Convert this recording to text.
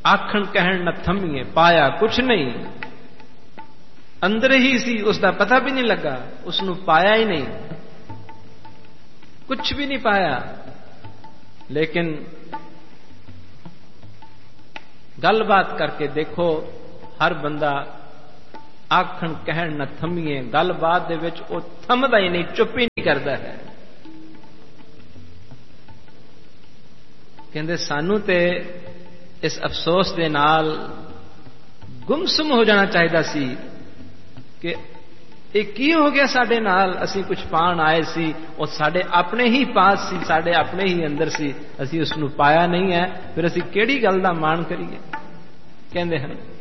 आखण कहण न थमीए, पाया कुछ नहीं, अंदर ही सी, उसका पता भी नहीं लगा, उसनु पाया ही नहीं, कुछ भी नहीं पाया। लेकिन गलबात करके देखो, हर बंदा आखण कहण न थमीए, गलबात दे विच वो थमदा ही नहीं, चुप ही नहीं करता है। कहंदे सानू ते इस अफसोस दे नाल गुमसुम हो जाना चाहिदा सी कि ये की हो गया साडे नाल, असी कुछ पाण आए सी, और साडे अपने ही पास सी, साडे अपने ही अंदर सी, असी उसनू पाया नहीं है, फिर असी केड़ी गल दा मान करिए। कहंदे हैं